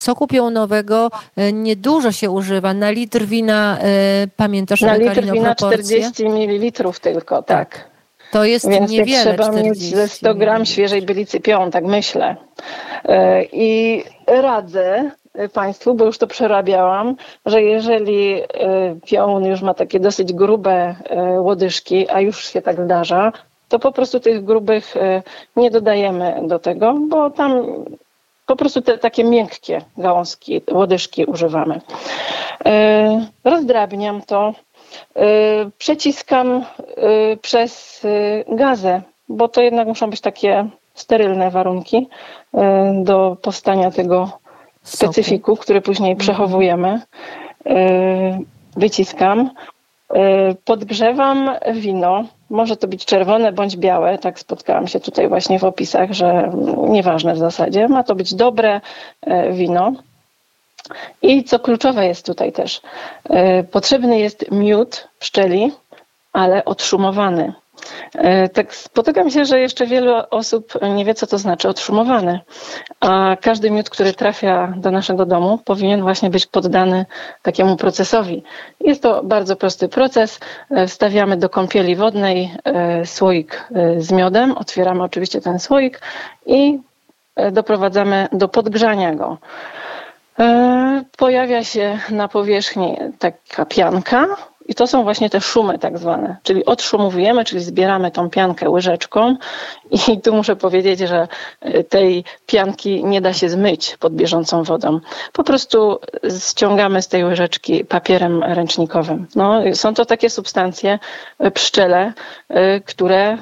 soku piołunowego niedużo się używa. Na litr wina, pamiętasz, na litr Kalino, wina proporcje? 40 ml tylko, tak. To jest Więc niewiele, trzeba mieć ze 100 gram świeżej bylicy piołun, tak myślę. I radzę Państwu, bo już to przerabiałam, że jeżeli piołun już ma takie dosyć grube łodyżki, a już się tak zdarza, to po prostu tych grubych nie dodajemy do tego, bo tam po prostu te takie miękkie gałązki, łodyżki używamy. Rozdrabniam to, przeciskam przez gazę, bo to jednak muszą być takie sterylne warunki do powstania tego specyfiku, który później przechowujemy. Wyciskam. Podgrzewam wino. Może to być czerwone bądź białe. Tak spotkałam się tutaj właśnie w opisach, że nieważne w zasadzie. Ma to być dobre wino. I co kluczowe jest tutaj też, potrzebny jest miód pszczeli, ale odszumowany. Tak spotykam się, że jeszcze wielu osób nie wie, co to znaczy odszumowany, a każdy miód, który trafia do naszego domu, powinien właśnie być poddany takiemu procesowi. Jest to bardzo prosty proces. Wstawiamy do kąpieli wodnej słoik z miodem, otwieramy oczywiście ten słoik i doprowadzamy do podgrzania go. Pojawia się na powierzchni taka pianka i to są właśnie te szumy tak zwane, czyli odszumowujemy, czyli zbieramy tą piankę łyżeczką i tu muszę powiedzieć, że tej pianki nie da się zmyć pod bieżącą wodą. Po prostu ściągamy z tej łyżeczki papierem ręcznikowym. No, są to takie substancje, pszczele, które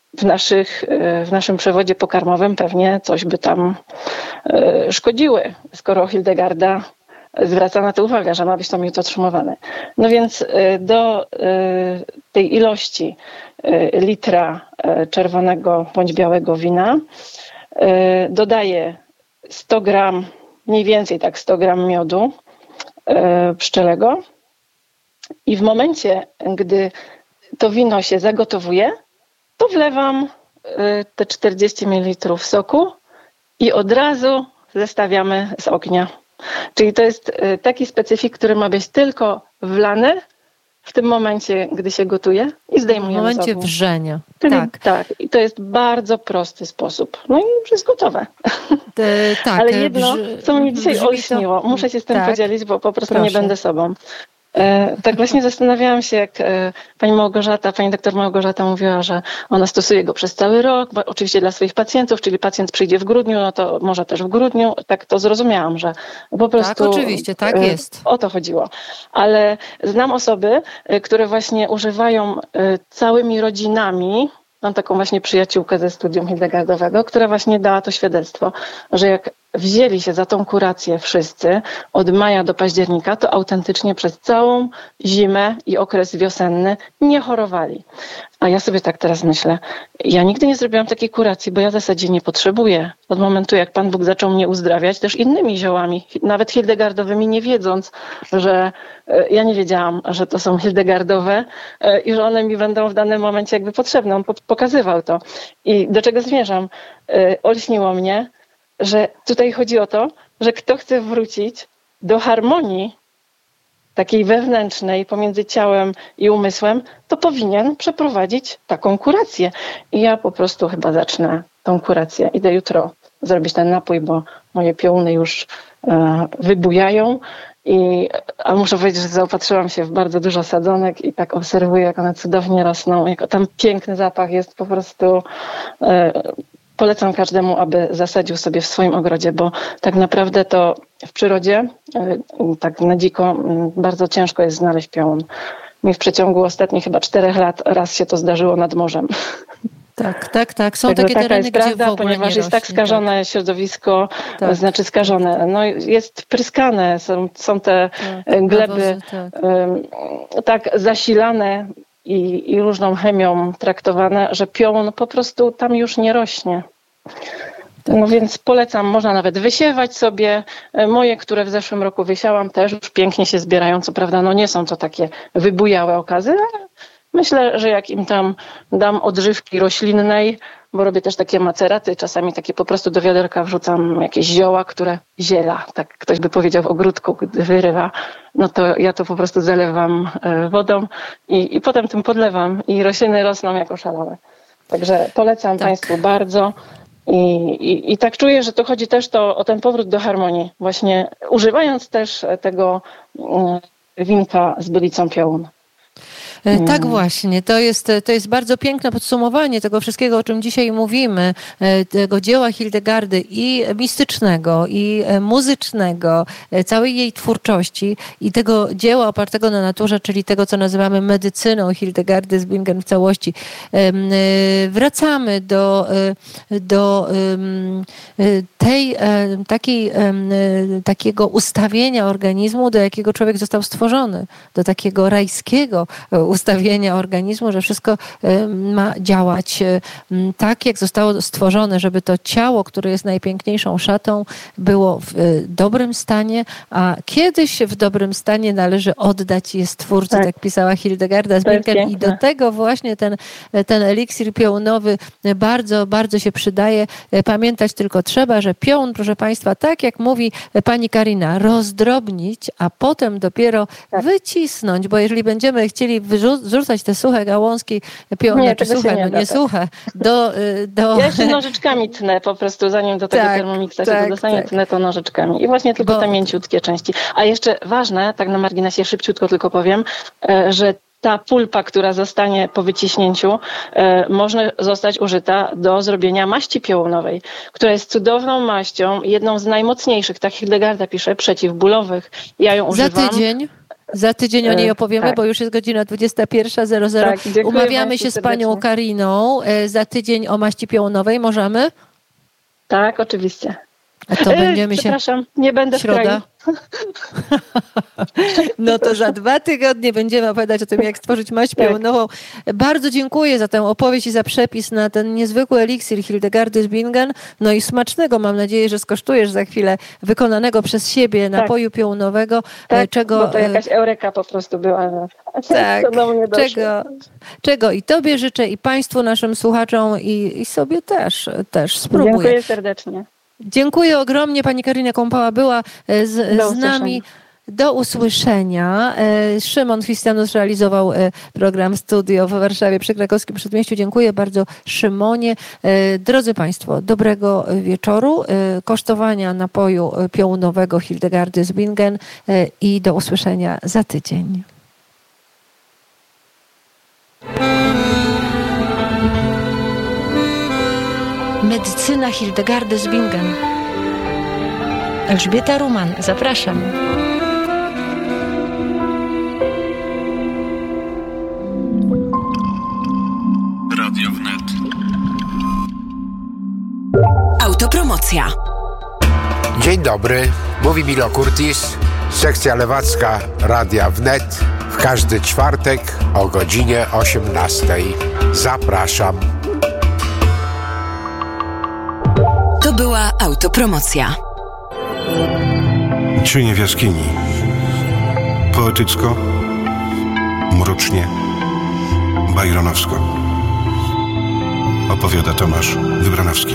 w naszym przewodzie pokarmowym pewnie coś by tam szkodziły, skoro Hildegarda zwraca na to uwagę, że ma być to miód odszumowany. No więc do tej ilości litra czerwonego bądź białego wina dodaję 100 gram, mniej więcej tak 100 gram miodu pszczelego i w momencie, gdy to wino się zagotowuje, to wlewam te 40 ml soku i od razu zestawiamy z ognia. Czyli to jest taki specyfik, który ma być tylko wlany w tym momencie, gdy się gotuje i zdejmujemy w momencie z ognia. wrzenia. Czyli, tak. Tak. I to jest bardzo prosty sposób. No i już jest gotowe. Tak, ale jedno, co mi dzisiaj olśniło, muszę się z tym podzielić, bo po prostu nie będę sobą. Tak właśnie zastanawiałam się, jak pani doktor Małgorzata mówiła, że ona stosuje go przez cały rok, bo oczywiście dla swoich pacjentów, czyli pacjent przyjdzie w grudniu, no to może też w grudniu. Tak to zrozumiałam, że po prostu... Tak, oczywiście, tak jest. O to chodziło. Ale znam osoby, które właśnie używają całymi rodzinami. Mam taką właśnie przyjaciółkę ze studium hildegardowego, która właśnie dała to świadectwo, że jak wzięli się za tą kurację wszyscy od maja do października, to autentycznie przez całą zimę i okres wiosenny nie chorowali. A ja sobie tak teraz myślę, ja nigdy nie zrobiłam takiej kuracji, bo ja w zasadzie nie potrzebuję. Od momentu, jak Pan Bóg zaczął mnie uzdrawiać też innymi ziołami, nawet hildegardowymi, nie wiedząc, że ja nie wiedziałam, że to są hildegardowe i że one mi będą w danym momencie jakby potrzebne. On pokazywał to. I do czego zmierzam? Olśniło mnie, że tutaj chodzi o to, że kto chce wrócić do harmonii takiej wewnętrznej pomiędzy ciałem i umysłem, to powinien przeprowadzić taką kurację. I ja po prostu chyba zacznę tą kurację. Idę jutro zrobić ten napój, bo moje piołuny już wybujają. A muszę powiedzieć, że zaopatrzyłam się w bardzo dużo sadzonek i tak obserwuję, jak one cudownie rosną. Jak tam piękny zapach jest po prostu... Polecam każdemu, aby zasadził sobie w swoim ogrodzie, bo tak naprawdę to w przyrodzie, tak na dziko, bardzo ciężko jest znaleźć piołun. Mi w przeciągu ostatnich chyba 4 lat raz się to zdarzyło nad morzem. Tak. Są takie tereny, jest gdzie prawda, w ogóle ponieważ nie jest tak skażone środowisko, znaczy skażone, no jest pryskane, są te gleby tak zasilane i różną chemią traktowane, że piołun po prostu tam już nie rośnie. No więc polecam, można nawet wysiewać sobie. Moje, które w zeszłym roku wysiałam, też już pięknie się zbierają. Co prawda, no nie są to takie wybujałe okazy, ale Myślę, że jak im tam dam odżywki roślinnej, bo robię też takie maceraty, czasami takie po prostu do wiaderka wrzucam jakieś zioła, ziela, tak ktoś by powiedział w ogródku, gdy wyrywa, no to ja to po prostu zalewam wodą i potem tym podlewam i rośliny rosną jako szalone. Także polecam Państwu bardzo. I tak czuję, że to chodzi też o ten powrót do harmonii, właśnie używając też tego winka z bylicą piołun. Tak właśnie, to jest bardzo piękne podsumowanie tego wszystkiego, o czym dzisiaj mówimy, tego dzieła Hildegardy i mistycznego, i muzycznego, całej jej twórczości i tego dzieła opartego na naturze, czyli tego, co nazywamy medycyną Hildegardy z Bingen w całości. Wracamy do tej takiego ustawienia organizmu, do jakiego człowiek został stworzony, do takiego rajskiego ustawienia organizmu, że wszystko ma działać tak, jak zostało stworzone, żeby to ciało, które jest najpiękniejszą szatą, było w dobrym stanie, a kiedyś w dobrym stanie należy oddać je Stwórcy, tak pisała Hildegarda z Bingen i do tego właśnie ten eliksir piołunowy bardzo, bardzo się przydaje. Pamiętać tylko trzeba, że piołun, proszę Państwa, tak jak mówi pani Karina, rozdrobnić, a potem dopiero wycisnąć, bo jeżeli będziemy chcieli wrzucać te suche gałązki, suche, Ja jeszcze nożyczkami tnę po prostu, zanim do tego Thermomixa się dostanie, tnę to nożyczkami. I właśnie tylko te mięciutkie części. A jeszcze ważne, tak na marginesie szybciutko tylko powiem, że ta pulpa, która zostanie po wyciśnięciu, może zostać użyta do zrobienia maści piołunowej, która jest cudowną maścią, jedną z najmocniejszych, tak Hildegarda pisze, przeciwbólowych. Ja ją używam. Za tydzień o niej opowiemy, bo już jest godzina 21:00. Umawiamy się z panią Kariną za tydzień o maści piołunowej. Możemy? Tak, oczywiście. A to będziemy Przepraszam, nie będę w kraju. No to za 2 tygodnie będziemy opowiadać o tym, jak stworzyć maść piołunową. Bardzo dziękuję za tę opowieść i za przepis na ten niezwykły eliksir Hildegardy z Bingen. No i smacznego, mam nadzieję, że skosztujesz za chwilę, wykonanego przez siebie napoju piołunowego. Bo to jakaś eureka po prostu była. Tak, czego i tobie życzę, i państwu naszym słuchaczom, i sobie też spróbuję. Dziękuję serdecznie. Dziękuję ogromnie. Pani Karina Kąpała była z nami. Do usłyszenia. Szymon Christianus realizował program Studio w Warszawie przy Krakowskim Przedmieściu. Dziękuję bardzo, Szymonie. Drodzy Państwo, dobrego wieczoru, kosztowania napoju piołunowego Hildegardy z Bingen i do usłyszenia za tydzień. Medycyna Hildegardy z Bingen. Elżbieta Ruman, zapraszam. Radio Wnet. Autopromocja. Dzień dobry, mówi Milo Kurtis, sekcja lewacka Radia Wnet. W każdy czwartek o godzinie 18:00. Zapraszam. To była autopromocja. Cienie w jaskini. Poetycko, mrocznie, bajronowsko. Opowiada Tomasz Wybranowski.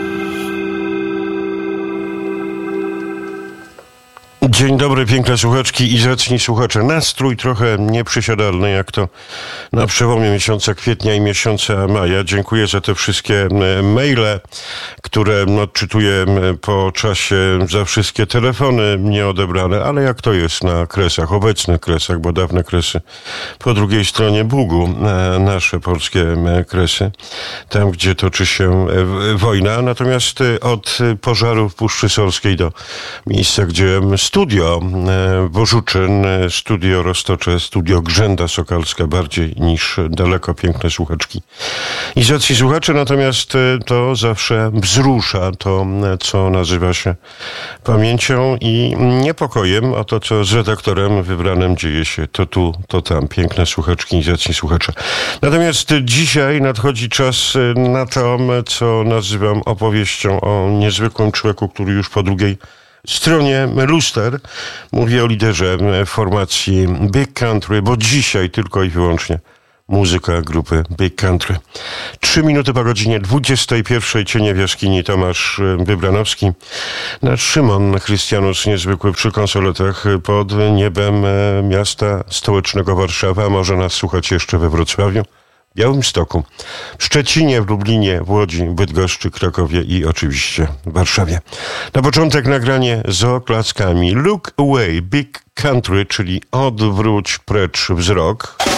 Dzień dobry, piękne słuchaczki i zacni słuchacze. Nastrój trochę nieprzysiadalny, jak to na przełomie miesiąca kwietnia i miesiąca maja. Dziękuję za te wszystkie maile, które odczytuję po czasie, za wszystkie telefony nieodebrane, ale jak to jest na Kresach, obecnych Kresach, bo dawne Kresy po drugiej stronie Bugu, nasze polskie Kresy, tam gdzie toczy się wojna. Natomiast od pożaru w Puszczy Solskiej do miejsca, gdzie studio Bożuczyn, studio Roztocze, studio Grzęda Sokalska, bardziej niż daleko, piękne słuchaczki i zacni słuchacze, natomiast to zawsze wzrusza to, co nazywa się pamięcią i niepokojem o to, co z redaktorem wybranym dzieje się to tu, to tam. Piękne słuchaczki i zacni słuchacze. Natomiast dzisiaj nadchodzi czas na to, co nazywam opowieścią o niezwykłym człowieku, który już po drugiej stronie luster. Mówię o liderze formacji Big Country, bo dzisiaj tylko i wyłącznie muzyka grupy Big Country. 3 minuty po godzinie 21. Cienie w jaskini. Tomasz Wybranowski. Nasz Szymon Chrystianus niezwykły przy konsoletach pod niebem miasta stołecznego Warszawa. A może nas słuchać jeszcze we Wrocławiu, Białymstoku, w Szczecinie, w Lublinie, w Łodzi, Bydgoszczy, Krakowie i oczywiście w Warszawie. Na początek nagranie z oklaskami. Look Away, Big Country, czyli odwróć precz wzrok.